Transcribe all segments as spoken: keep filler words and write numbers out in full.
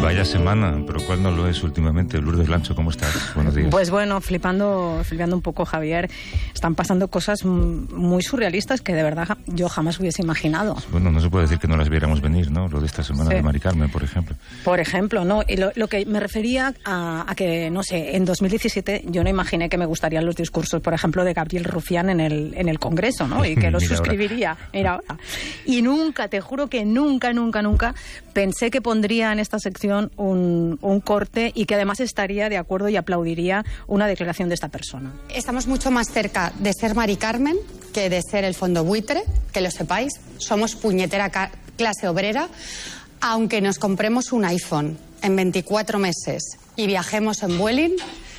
Vaya semana, pero ¿cuál no lo es últimamente? Lourdes Lancho, ¿cómo estás? Buenos días. Pues bueno, flipando, flipando un poco, Javier. Están pasando cosas muy surrealistas que de verdad yo jamás hubiese imaginado. Bueno, no se puede decir que no las viéramos venir, ¿no? Lo de esta semana sí. de Mari Carmen, por ejemplo. Por ejemplo, ¿no? Y lo, lo que me refería a, a que, no sé, en dos mil diecisiete yo no imaginé que me gustarían los discursos, por ejemplo, de Gabriel Rufián en el, en el Congreso, ¿no? Y que los Mira suscribiría. Ahora. Mira ahora. Y nunca, te juro que nunca, nunca, nunca pensé que pondría en esta sección un, un corte y que además estaría de acuerdo y aplaudiría una declaración de esta persona. Estamos mucho más cerca de ser Mari Carmen que de ser el fondo buitre, que lo sepáis. Somos puñetera clase obrera, aunque nos compremos un iPhone en veinticuatro meses y viajemos en Vueling.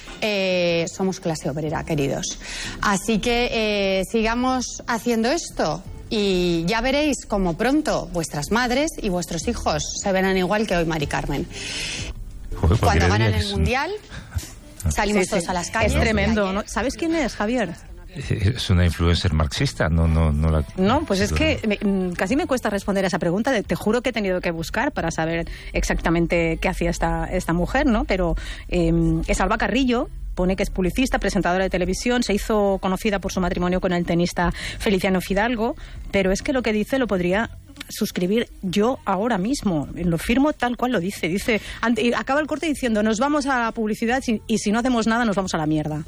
Eh, somos clase obrera, queridos. Así que eh, sigamos haciendo esto. Y ya veréis cómo pronto vuestras madres y vuestros hijos se verán igual que hoy Mari Carmen. Joder, cuando ganan es... el Mundial, salimos sí, todos sí. a las calles. Es tremendo, ¿no? ¿Sabes quién es, Javier? Es una influencer marxista, no, no, no la... No, pues es que me, casi me cuesta responder a esa pregunta. Te juro que he tenido que buscar para saber exactamente qué hacía esta, esta mujer, ¿no? Pero eh, es Alba Carrillo. Pone que es publicista, presentadora de televisión, se hizo conocida por su matrimonio con el tenista Feliciano Fidalgo, pero es que lo que dice lo podría suscribir yo ahora mismo. Lo firmo tal cual lo dice. Dice, y acaba el corte diciendo, nos vamos a la publicidad y si no hacemos nada nos vamos a la mierda.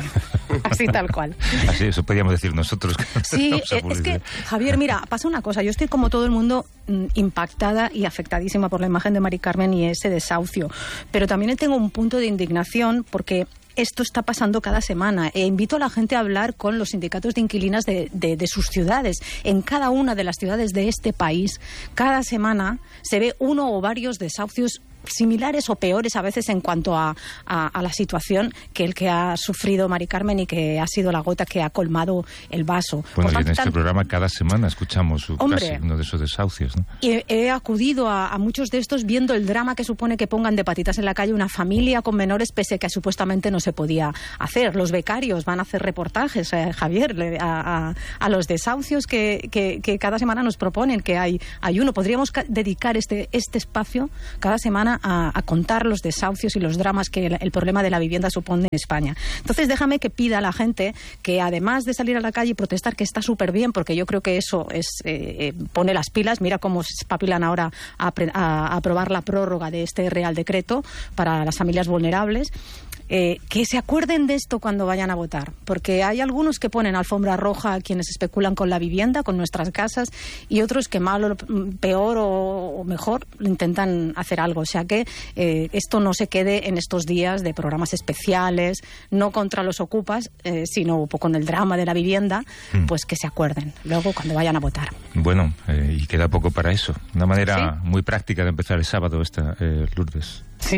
Así tal cual. Así, eso podríamos decir nosotros. Sí, es que, Javier, mira, pasa una cosa. Yo estoy como todo el mundo impactada y afectadísima por la imagen de Mari Carmen y ese desahucio. Pero también tengo un punto de indignación porque esto está pasando cada semana. E invito a la gente a hablar con los sindicatos de inquilinas de, de, de sus ciudades. En cada una de las ciudades de este país, cada semana se ve uno o varios desahucios similares o peores a veces en cuanto a, a, a la situación que el que ha sufrido Mari Carmen y que ha sido la gota que ha colmado el vaso. Bueno, tanto, y en este tan... programa cada semana escuchamos su Hombre, casi uno de esos desahucios, ¿no? Y he, he acudido a, a muchos de estos viendo el drama que supone que pongan de patitas en la calle una familia con menores pese que supuestamente no se podía hacer. Los becarios van a hacer reportajes, eh, Javier, a, a, a los desahucios que, que, que cada semana nos proponen, que hay, hay uno. Podríamos dedicar este, este espacio cada semana A, a contar los desahucios y los dramas que el, el problema de la vivienda supone en España. Entonces déjame que pida a la gente que además de salir a la calle y protestar, que está súper bien, porque yo creo que eso es eh, pone las pilas. Mira cómo se espabilan ahora a, a, a aprobar la prórroga de este Real Decreto para las familias vulnerables. Eh, que se acuerden de esto cuando vayan a votar, porque hay algunos que ponen alfombra roja a quienes especulan con la vivienda, con nuestras casas, y otros que mal o peor o, o mejor intentan hacer algo. O sea que eh, esto no se quede en estos días de programas especiales, no contra los ocupas, eh, sino con el drama de la vivienda, mm. pues que se acuerden luego cuando vayan a votar. Bueno, eh, y queda poco para eso. Una manera ¿Sí? muy práctica de empezar el sábado esta, eh, Lourdes. Sí.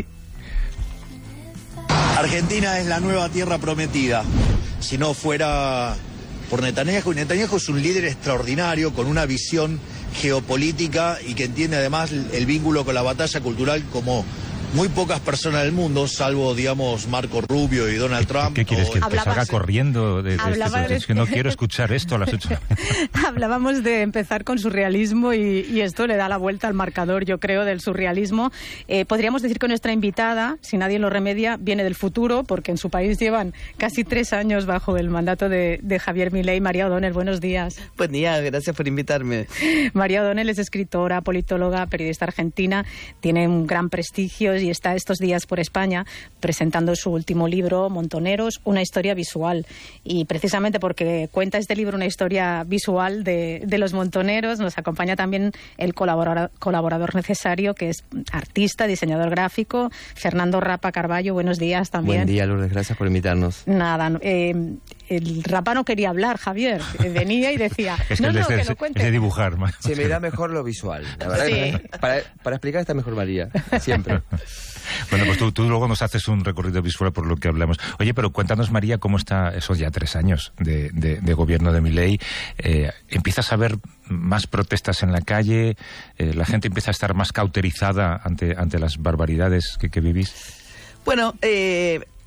Argentina es la nueva tierra prometida. Si no fuera por Netanyahu, Netanyahu es un líder extraordinario con una visión geopolítica y que entiende además el vínculo con la batalla cultural como muy pocas personas del mundo, salvo, digamos, Marco Rubio y Donald Trump. ¿Qué quieres, que o... te salga corriendo? De, de Hablaba este, de... Es que no quiero escuchar esto a las ocho. Hablábamos de empezar con surrealismo y, y esto le da la vuelta al marcador, yo creo, del surrealismo. Eh, podríamos decir que nuestra invitada, si nadie lo remedia, viene del futuro, porque en su país llevan casi tres años bajo el mandato de, de Javier Milei. María O'Donnell, buenos días. Buen día, gracias por invitarme. María O'Donnell es escritora, politóloga, periodista argentina, tiene un gran prestigio y está estos días por España presentando su último libro, Montoneros, una historia visual. Y precisamente porque cuenta este libro una historia visual de, de los montoneros, nos acompaña también el colaborador, colaborador necesario, que es artista, diseñador gráfico, Fernando Rapa Carballo. Buenos días también. Buen día, Lourdes, gracias por invitarnos. Nada, eh, el Rapa no quería hablar, Javier. Venía y decía, es no, que no, es de, que lo cuente. Es de dibujar. Más. Se me da mejor lo visual, la verdad. Sí. Para, para explicar está mejor María, siempre. Bueno, pues tú, tú luego nos haces un recorrido visual por lo que hablamos. Oye, pero cuéntanos, María, cómo está esos ya tres años de, de, de gobierno de Milei. Eh, ¿Empiezas a ver más protestas en la calle? Eh, ¿La gente empieza a estar más cauterizada ante, ante las barbaridades que, que vivís? Bueno, eh,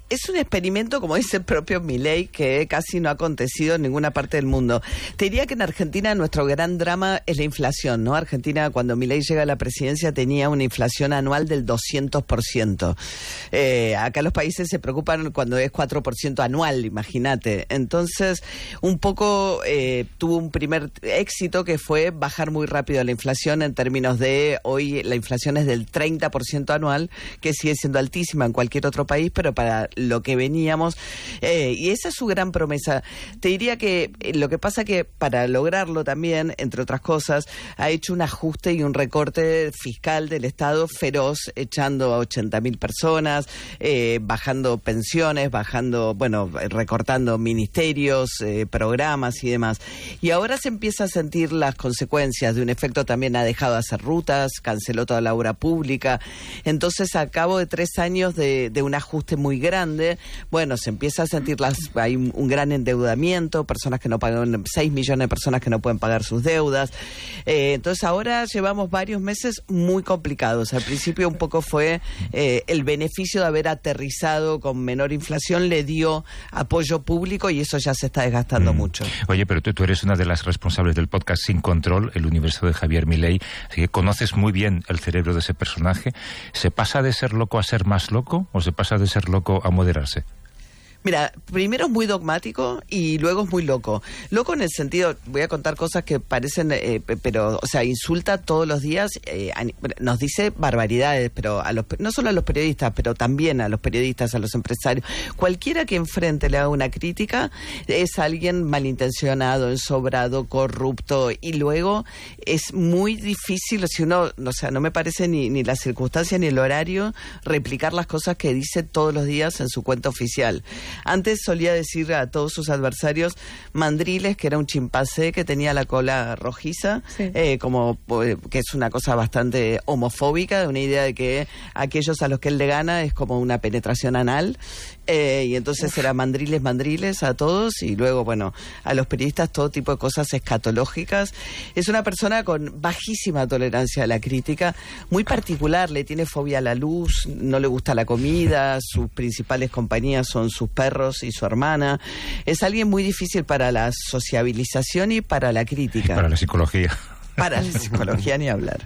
es un experimento, como dice el propio Milei, que casi no ha acontecido en ninguna parte del mundo. Te diría que en Argentina nuestro gran drama es la inflación, ¿no? Argentina, cuando Milei llega a la presidencia, tenía una inflación anual del doscientos por ciento. Eh, acá los países se preocupan cuando es cuatro por ciento anual, imagínate. Entonces, un poco eh, tuvo un primer éxito que fue bajar muy rápido la inflación en términos de, hoy la inflación es del treinta por ciento anual, que sigue siendo altísima en cualquier otro país, pero para lo que veníamos, eh, y esa es su gran promesa. Te diría que eh, lo que pasa que para lograrlo también, entre otras cosas, ha hecho un ajuste y un recorte fiscal del Estado feroz, echando a ochenta mil personas, eh, bajando pensiones, bajando, bueno, recortando ministerios, eh, programas y demás. Y ahora se empieza a sentir las consecuencias de un efecto. También ha dejado de hacer rutas, canceló toda la obra pública. Entonces, a cabo de tres años de, de un ajuste muy grande, bueno, se empieza a sentir las, hay un, un gran endeudamiento, personas que no pagan, seis millones de personas que no pueden pagar sus deudas. Eh, entonces ahora llevamos varios meses muy complicados. Al principio un poco fue eh, el beneficio de haber aterrizado con menor inflación, le dio apoyo público y eso ya se está desgastando mm. mucho. Oye, pero tú, tú eres una de las responsables del podcast Sin Control, el universo de Javier Milei, así que conoces muy bien el cerebro de ese personaje. ¿Se pasa de ser loco a ser más loco o se pasa de ser loco a moderarse? Mira, primero es muy dogmático y luego es muy loco. Loco en el sentido, voy a contar cosas que parecen, eh, pero, o sea, insulta todos los días, eh, nos dice barbaridades, pero a los, no solo a los periodistas, pero también a los periodistas, a los empresarios. Cualquiera que enfrente le haga una crítica es alguien malintencionado, ensobrado, corrupto, y luego es muy difícil, si uno, o sea, no me parece ni, ni la circunstancia ni el horario, replicar las cosas que dice todos los días en su cuenta oficial. Antes solía decir a todos sus adversarios mandriles, que era un chimpancé que tenía la cola rojiza, sí. eh, como que es una cosa bastante homofóbica, de una idea de que aquellos a los que él le gana es como una penetración anal, eh, y entonces Uf. era mandriles, mandriles a todos, y luego, bueno, a los periodistas todo tipo de cosas escatológicas. Es una persona con bajísima tolerancia a la crítica, muy particular, le tiene fobia a la luz, no le gusta la comida, sus principales compañías son sus perros y su hermana. Es alguien muy difícil para la sociabilización y para la crítica. Y para la psicología. Para la psicología ni hablar.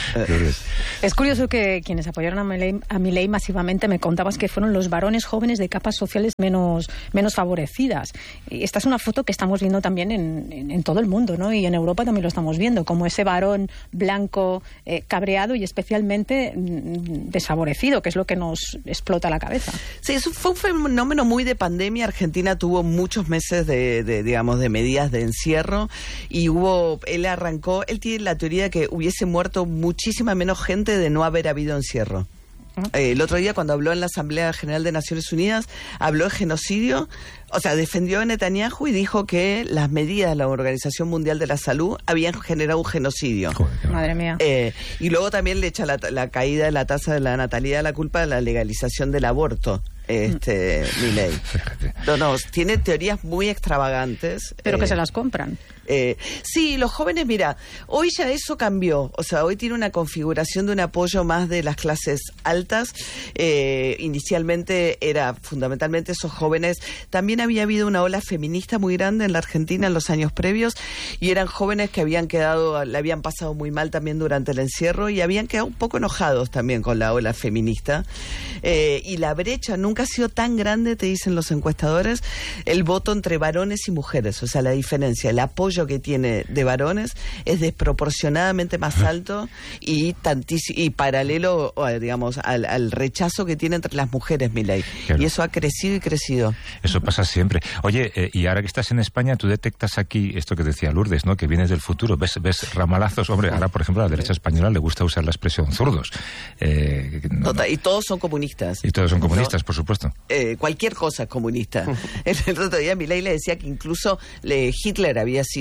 Es curioso que quienes apoyaron a Milei, a Milei masivamente, me contabas que fueron los varones jóvenes de capas sociales menos, menos favorecidas. Y esta es una foto que estamos viendo también en, en, en todo el mundo, ¿no? Y en Europa también lo estamos viendo, como ese varón blanco, eh, cabreado y especialmente mm, desfavorecido, que es lo que nos explota la cabeza. Sí, eso fue un fenómeno muy de pandemia. Argentina tuvo muchos meses de, de digamos, de medidas de encierro y hubo, él arrancó, él tiene la teoría de que hubiese muerto muchísima menos gente de no haber habido encierro. Eh, el otro día, cuando habló en la Asamblea General de Naciones Unidas, habló de genocidio, o sea, defendió a Netanyahu y dijo que las medidas de la Organización Mundial de la Salud habían generado un genocidio. Joder, madre mía. Eh, y luego también le echa la, la caída de la tasa de la natalidad la culpa de la legalización del aborto. Este, mm. Milei. No, no, tiene teorías muy extravagantes. Pero eh, que se las compran. Eh, sí, los jóvenes, mira, hoy ya eso cambió. O sea, hoy tiene una configuración de un apoyo más de las clases altas. Eh, inicialmente era fundamentalmente esos jóvenes. También había habido una ola feminista muy grande en la Argentina en los años previos y eran jóvenes que habían quedado, le habían pasado muy mal también durante el encierro y habían quedado un poco enojados también con la ola feminista. Eh, y la brecha nunca ha sido tan grande, te dicen los encuestadores, el voto entre varones y mujeres. O sea, la diferencia, el apoyo que tiene de varones es desproporcionadamente más alto y tantísimo, y paralelo, digamos, al, al rechazo que tiene entre las mujeres, Milei. Claro. Y eso ha crecido y crecido. Eso pasa siempre. Oye, eh, y ahora que estás en España, tú detectas aquí esto que decía Lourdes, ¿no? Que vienes del futuro, ves, ves ramalazos. Hombre, ahora, por ejemplo, a la derecha española le gusta usar la expresión zurdos. Eh, no, Total, no. Y todos son comunistas. Y todos son comunistas, ¿no? Por supuesto. Eh, cualquier cosa es comunista. El otro día Milei le decía que incluso le, Hitler había sido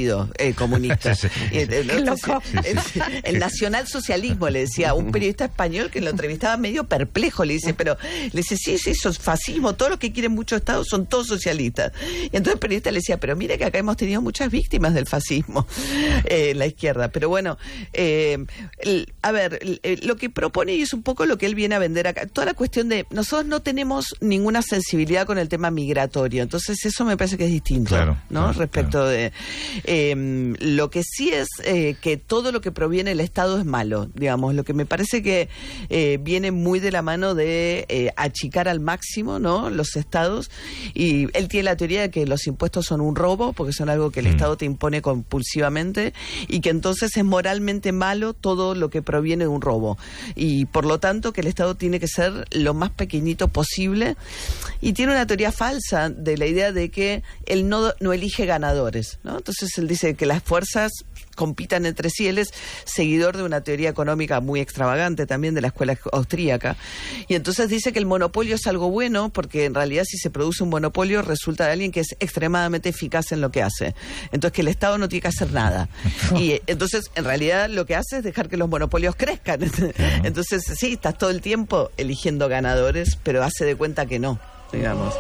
partido eh, comunista. Sí, sí. Y, el, Qué loco. el, el nacionalsocialismo, le decía un periodista español que lo entrevistaba medio perplejo, le dice, pero le dice, sí, sí, eso es fascismo, todos los que quieren mucho Estado son todos socialistas. Y entonces el periodista le decía, pero mire que acá hemos tenido muchas víctimas del fascismo eh, en la izquierda. Pero bueno, eh, el, a ver, el, lo que propone y es un poco lo que él viene a vender acá, toda la cuestión de, nosotros no tenemos ninguna sensibilidad con el tema migratorio, entonces eso me parece que es distinto, claro, ¿no? Claro, Respecto claro. de... Eh, lo que sí es eh, que todo lo que proviene del Estado es malo, digamos, lo que me parece que eh, viene muy de la mano de eh, achicar al máximo, ¿no?, los estados, y él tiene la teoría de que los impuestos son un robo, porque son algo que el mm. Estado te impone compulsivamente, y que entonces es moralmente malo todo lo que proviene de un robo, y por lo tanto que el Estado tiene que ser lo más pequeñito posible, y tiene una teoría falsa de la idea de que él no, no elige ganadores, ¿no? Entonces él dice que las fuerzas compitan entre sí. Él es seguidor de una teoría económica muy extravagante también de la escuela austríaca, y entonces dice que el monopolio es algo bueno, porque en realidad si se produce un monopolio resulta de alguien que es extremadamente eficaz en lo que hace, entonces que el Estado no tiene que hacer nada, y entonces en realidad lo que hace es dejar que los monopolios crezcan. Entonces sí, estás todo el tiempo eligiendo ganadores, pero hace de cuenta que no, digamos.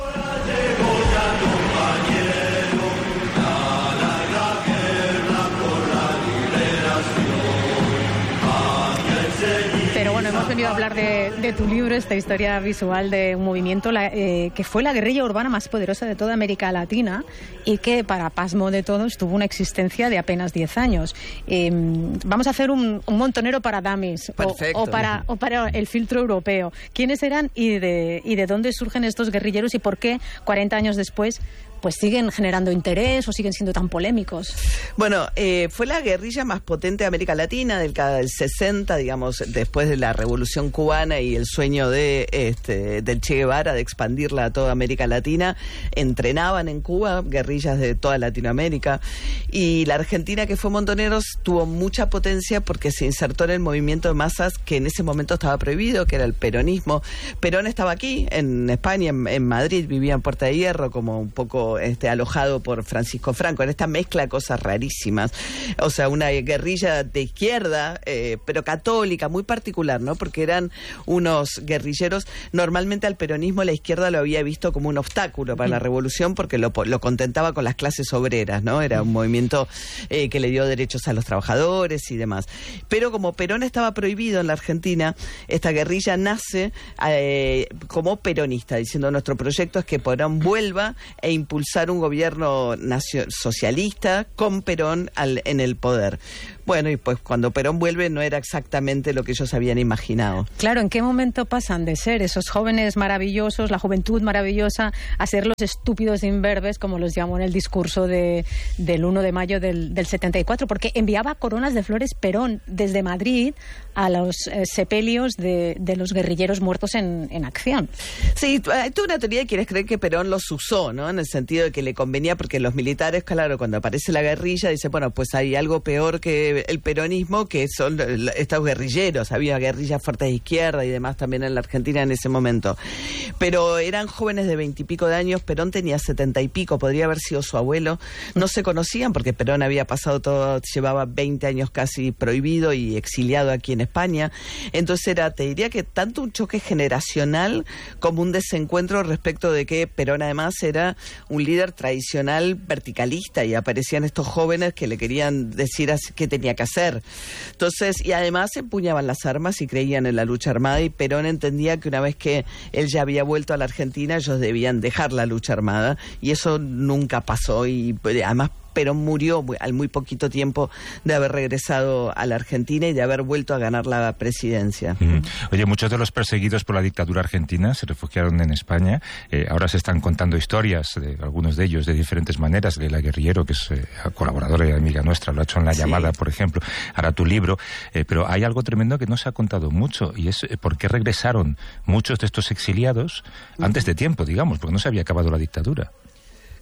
Pero bueno, hemos venido a hablar de, de tu libro, esta historia visual de un movimiento la, eh, que fue la guerrilla urbana más poderosa de toda América Latina y que, para pasmo de todos, tuvo una existencia de apenas diez años. Eh, vamos a hacer un, un montonero para dummies o, o, para, o para el filtro europeo. ¿Quiénes eran y de, y de dónde surgen estos guerrilleros y por qué, cuarenta años después, pues siguen generando interés o siguen siendo tan polémicos? Bueno, eh, fue la guerrilla más potente de América Latina, del, del sesenta, digamos, después de la Revolución Cubana y el sueño de este, del Che Guevara de expandirla a toda América Latina. Entrenaban en Cuba guerrillas de toda Latinoamérica, y la Argentina, que fue Montoneros, tuvo mucha potencia porque se insertó en el movimiento de masas que en ese momento estaba prohibido, que era el peronismo. Perón estaba aquí, en España, en, en Madrid, vivía en Puerta de Hierro, como un poco Este, alojado por Francisco Franco, en esta mezcla de cosas rarísimas, o sea, una guerrilla de izquierda, eh, pero católica, muy particular, ¿no? Porque eran unos guerrilleros, normalmente al peronismo la izquierda lo había visto como un obstáculo para la revolución, porque lo, lo contentaba con las clases obreras, ¿no? Era un movimiento eh, que le dio derechos a los trabajadores y demás. Pero como Perón estaba prohibido en la Argentina, esta guerrilla nace eh, como peronista, diciendo nuestro proyecto es que Perón vuelva e impulsar un gobierno nacio- socialista con Perón al, en el poder. Bueno, y pues cuando Perón vuelve no era exactamente lo que ellos habían imaginado. Claro, ¿en qué momento pasan de ser esos jóvenes maravillosos, la juventud maravillosa, a ser los estúpidos imberbes, como los llamó en el discurso de, del uno de mayo del, del setenta y cuatro? Porque enviaba coronas de flores Perón desde Madrid a los eh, sepelios de, de los guerrilleros muertos en, en acción. Sí, hay toda una teoría de quienes creen que Perón los usó, ¿no? En el sentido de que le convenía, porque los militares, claro, cuando aparece la guerrilla, dicen, bueno, pues hay algo peor que el peronismo, que son estos guerrilleros. Había guerrillas fuertes de izquierda y demás también en la Argentina en ese momento. Pero eran jóvenes de veintipico de años, Perón tenía setenta y pico, podría haber sido su abuelo. No se conocían porque Perón había pasado todo, llevaba veinte años casi prohibido y exiliado aquí en España. Entonces era, te diría que tanto un choque generacional como un desencuentro respecto de que Perón además era un líder tradicional verticalista y aparecían estos jóvenes que le querían decir qué tenía que hacer. Entonces, y además empuñaban las armas y creían en la lucha armada, y Perón entendía que una vez que él ya había vuelto a la Argentina, ellos debían dejar la lucha armada, y eso nunca pasó, y además Perón murió al muy poquito tiempo de haber regresado a la Argentina y de haber vuelto a ganar la presidencia. Mm. Oye, muchos de los perseguidos por la dictadura argentina se refugiaron en España. Eh, ahora se están contando historias, de algunos de ellos, de diferentes maneras. Leila Guerrillero, que es eh, colaboradora y amiga nuestra, lo ha hecho en La Llamada, sí, por ejemplo. Ahora tu libro. Eh, pero hay algo tremendo que no se ha contado mucho, y es eh, por qué regresaron muchos de estos exiliados antes de tiempo, digamos, porque no se había acabado la dictadura.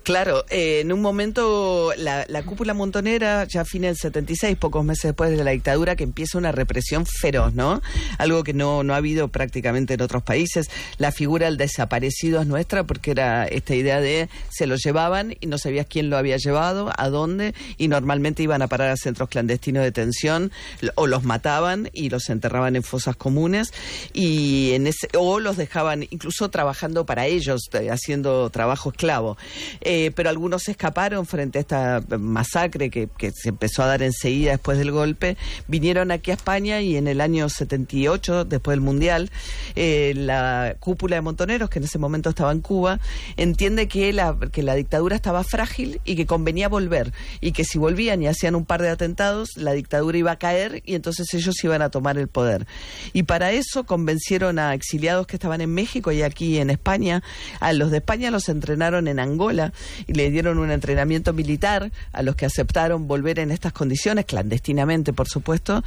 Claro, eh, en un momento la, la cúpula montonera, ya a fines del setenta y seis, pocos meses después de la dictadura, que empieza una represión feroz, ¿no? Algo que no, no ha habido prácticamente en otros países. La figura del desaparecido es nuestra porque era esta idea de se lo llevaban y no sabías quién lo había llevado, a dónde, y normalmente iban a parar a centros clandestinos de detención o los mataban y los enterraban en fosas comunes y en ese, o los dejaban incluso trabajando para ellos, haciendo trabajo esclavo. Eh, pero algunos se escaparon frente a esta masacre que, que se empezó a dar enseguida después del golpe, vinieron aquí a España y en el año setenta y ocho, después del Mundial, eh, la cúpula de montoneros, que en ese momento estaba en Cuba, entiende que la, que la dictadura estaba frágil y que convenía volver, y que si volvían y hacían un par de atentados, la dictadura iba a caer y entonces ellos iban a tomar el poder. Y para eso convencieron a exiliados que estaban en México y aquí en España. A los de España los entrenaron en Angola y le dieron un entrenamiento militar a los que aceptaron volver en estas condiciones, clandestinamente por supuesto,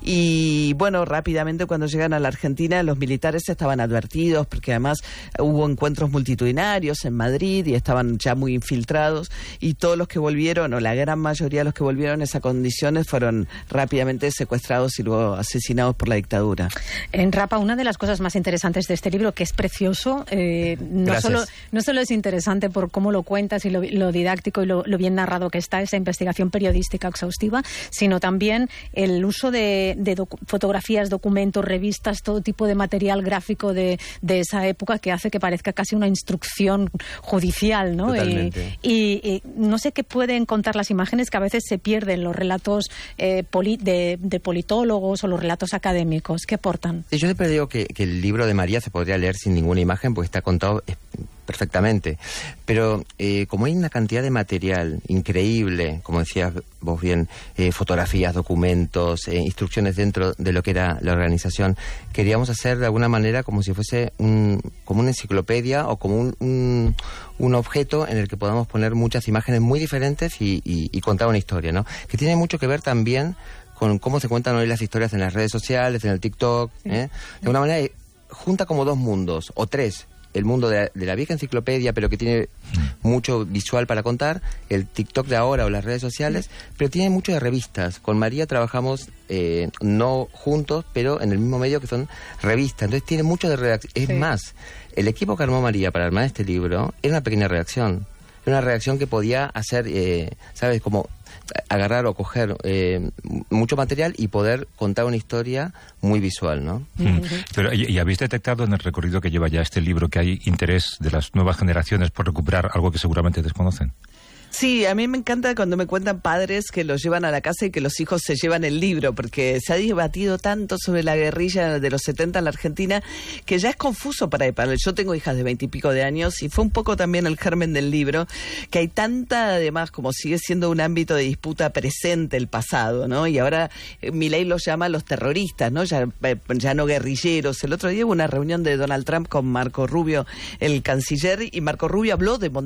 y bueno, rápidamente cuando llegan a la Argentina los militares estaban advertidos porque además hubo encuentros multitudinarios en Madrid y estaban ya muy infiltrados, y todos los que volvieron, o la gran mayoría de los que volvieron en esas condiciones, fueron rápidamente secuestrados y luego asesinados por la dictadura. En Rapa, una de las cosas más interesantes de este libro, que es precioso, eh, no, solo, no solo es interesante por cómo lo cuentas y lo, lo didáctico y lo, lo bien narrado que está, esa investigación periodística exhaustiva, sino también el uso de, de docu- fotografías, documentos, revistas, todo tipo de material gráfico de, de esa época que hace que parezca casi una instrucción judicial, ¿no? Y, y, y no sé qué pueden contar las imágenes, que a veces se pierden los relatos eh, poli- de, de politólogos o los relatos académicos. ¿Qué aportan? Sí, yo siempre digo que, que el libro de María se podría leer sin ninguna imagen porque está contado eh, perfectamente, pero eh, como hay una cantidad de material increíble, como decías vos bien, eh, fotografías, documentos, eh, instrucciones dentro de lo que era la organización, queríamos hacer de alguna manera como si fuese un, como una enciclopedia o como un, un, un objeto en el que podamos poner muchas imágenes muy diferentes y, y, y contar una historia, ¿no? Que tiene mucho que ver también con cómo se cuentan hoy las historias en las redes sociales, en el TikTok, ¿eh? De alguna manera eh, junta como dos mundos, o tres. El mundo de la, de la vieja enciclopedia, pero que tiene mucho visual para contar, el TikTok de ahora o las redes sociales, pero tiene mucho de revistas. Con María trabajamos eh, no juntos, pero en el mismo medio, que son revistas. Entonces tiene mucho de redacción. Es sí. más, el equipo que armó María para armar este libro era una pequeña redacción. Era una redacción que podía hacer, eh, ¿sabes? Como agarrar o coger eh, mucho material y poder contar una historia muy visual, ¿no? Mm. Pero, ¿y, y habéis detectado en el recorrido que lleva ya este libro que hay interés de las nuevas generaciones por recuperar algo que seguramente desconocen? Sí, a mí me encanta cuando me cuentan padres que los llevan a la casa y que los hijos se llevan el libro, porque se ha debatido tanto sobre la guerrilla de los setenta en la Argentina que ya es confuso para, para yo tengo hijas de veintipico de años y fue un poco también el germen del libro, que hay tanta, además, como sigue siendo un ámbito de disputa presente el pasado, ¿no? Y ahora eh, Milei los llama los terroristas, ¿no? Ya, eh, ya no guerrilleros. El otro día hubo una reunión de Donald Trump con Marco Rubio, el canciller, y Marco Rubio habló de